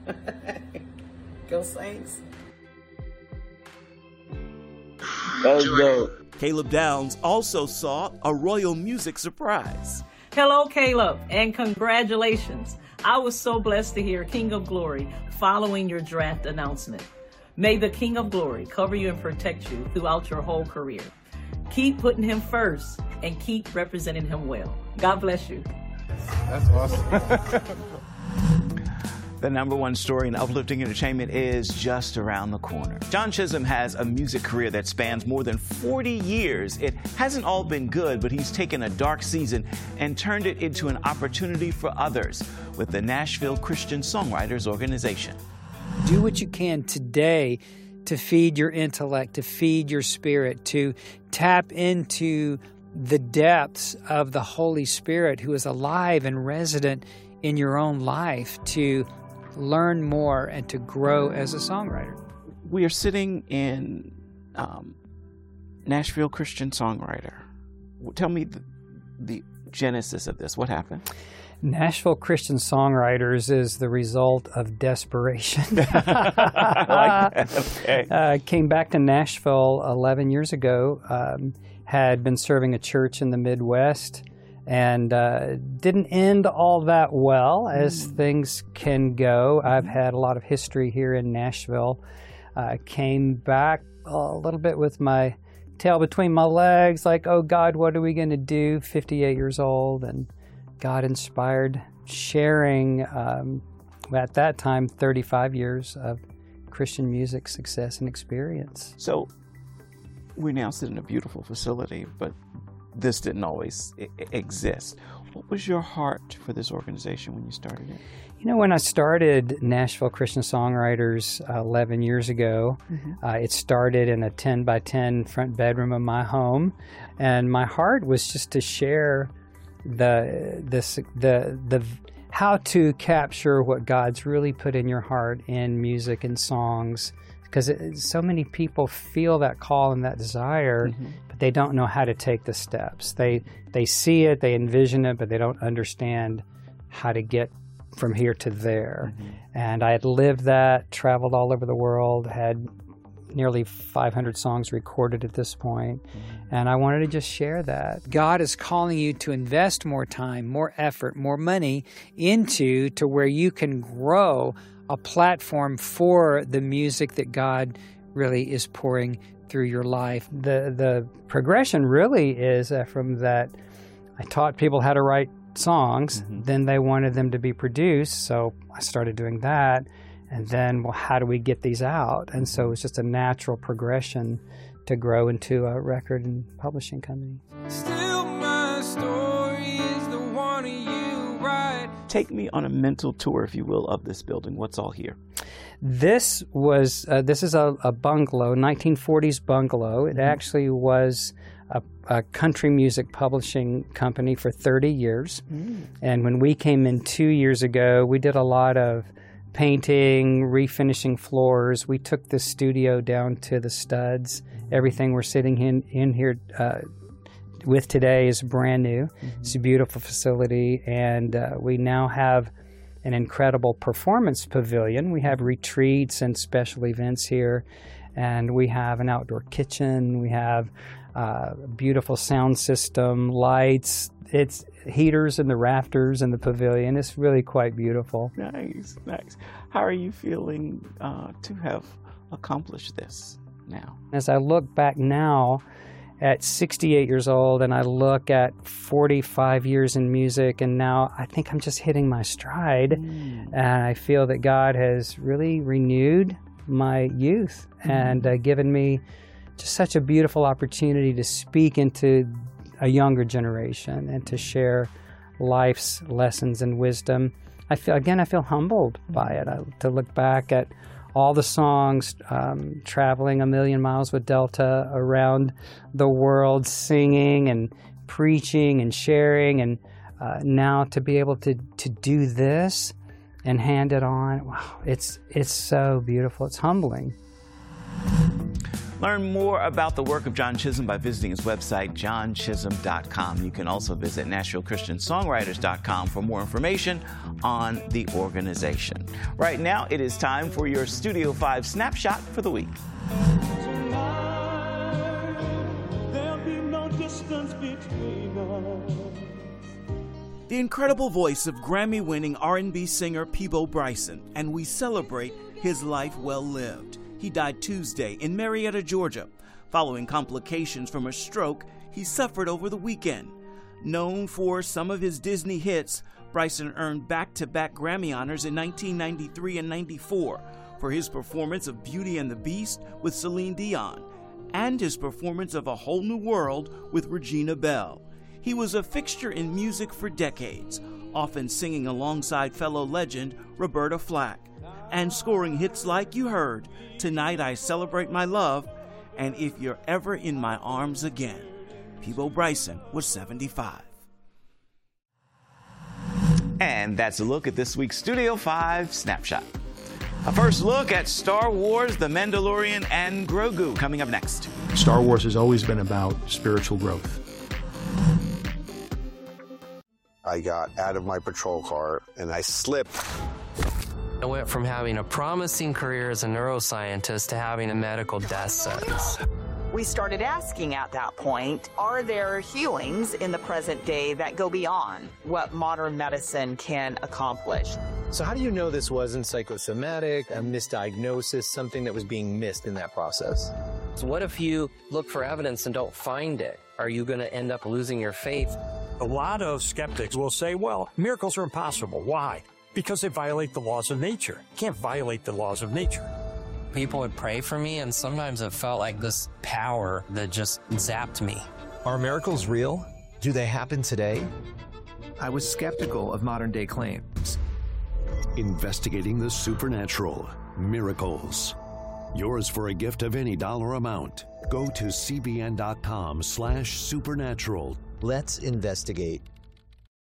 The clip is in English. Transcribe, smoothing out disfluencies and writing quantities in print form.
Go Saints. That was dope. Caleb Downs also saw a Royal Music surprise. Hello, Caleb, and congratulations. I was so blessed to hear King of Glory following your draft announcement. May the King of Glory cover you and protect you throughout your whole career. Keep putting him first and keep representing him well. God bless you. That's awesome. The number one story in uplifting entertainment is just around the corner. John Chisholm has a music career that spans more than 40 years. It hasn't all been good, but he's taken a dark season and turned it into an opportunity for others with the Nashville Christian Songwriters Organization. Do what you can today to feed your intellect, to feed your spirit, to tap into the depths of the Holy Spirit who is alive and resident in your own life, to learn more and to grow as a songwriter. We are sitting in Nashville Christian Songwriter. Tell me the genesis of this. What happened? Nashville Christian Songwriters is the result of desperation. I like that. Okay. Came back to Nashville 11 years ago, had been serving a church in the Midwest, and didn't end all that well, as things can go. I've had a lot of history here in Nashville. Came back a little bit with my tail between my legs, like, oh God, what are we going to do? 58 years old, and God inspired sharing, at that time, 35 years of Christian music success and experience. So we now sit in a beautiful facility, but this didn't always exist. What was your heart for this organization when you started it? You know, when I started Nashville Christian Songwriters 11 years ago, it started in a 10 by 10 front bedroom of my home, and my heart was just to share the how to capture what God's really put in your heart in music and songs, because so many people feel that call and that desire, but they don't know how to take the steps. They see it, they envision it, but they don't understand how to get from here to there. And I had lived that, traveled all over the world, had nearly 500 songs recorded at this point, and I wanted to just share that. God is calling you to invest more time, more effort, more money into to where you can grow a platform for the music that God really is pouring through your life. The progression really is from that I taught people how to write songs, then they wanted them to be produced, so I started doing that, and then, well, how do we get these out? And so it was just a natural progression to grow into a record and publishing company. Still my story is the one you write. Take me on a mental tour, if you will, of this building. What's all here? This is a bungalow, 1940s bungalow. It actually was a country music publishing company for 30 years. And when we came in 2 years ago, we did a lot of painting, refinishing floors. We took the studio down to the studs. Everything we're sitting in here with today is brand new. It's a beautiful facility, and we now have an incredible performance pavilion. We have retreats and special events here, and we have an outdoor kitchen. We have a beautiful sound system, lights. It's heaters in the rafters in the pavilion. It's really quite beautiful. Nice, nice. How are you feeling to have accomplished this now? As I look back now at 68 years old, and I look at 45 years in music, and now I think I'm just hitting my stride, and I feel that God has really renewed my youth and given me just such a beautiful opportunity to speak into a younger generation and to share life's lessons and wisdom. I feel humbled by it. To look back at all the songs, traveling 1,000,000 miles with Delta around the world, singing and preaching and sharing, and now to be able to do this and hand it on. Wow, it's so beautiful. It's humbling. Learn more about the work of John Chisholm by visiting his website, johnchisholm.com. You can also visit NashvilleChristianSongwriters.com for more information on the organization. Right now, it is time for your Studio 5 snapshot for the week. The incredible voice of Grammy-winning R&B singer Peabo Bryson, and we celebrate his life well lived. He died Tuesday in Marietta, Georgia, following complications from a stroke he suffered over the weekend. Known for some of his Disney hits, Bryson earned back-to-back Grammy honors in 1993 and 94 for his performance of Beauty and the Beast with Celine Dion and his performance of A Whole New World with Regina Belle. He was a fixture in music for decades, often singing alongside fellow legend Roberta Flack, and scoring hits like you heard, Tonight I Celebrate My Love, and If You're Ever in My Arms Again. Peabo Bryson was 75. And that's a look at this week's Studio 5 Snapshot. A first look at Star Wars, The Mandalorian, and Grogu coming up next. Star Wars has always been about spiritual growth. I got out of my patrol car and I slipped. I went from having a promising career as a neuroscientist to having a medical death sentence. We started asking at that point, are there healings in the present day that go beyond what modern medicine can accomplish? So how do you know this wasn't psychosomatic, a misdiagnosis, something that was being missed in that process? So what if you look for evidence and don't find it? Are you going to end up losing your faith? A lot of skeptics will say, well, miracles are impossible. Why? Because they violate the laws of nature. You can't violate the laws of nature. People would pray for me, and sometimes it felt like this power that just zapped me. Are miracles real? Do they happen today? I was skeptical of modern-day claims. Investigating the supernatural. Miracles. Yours for a gift of any dollar amount. Go to cbn.com/supernatural. Let's investigate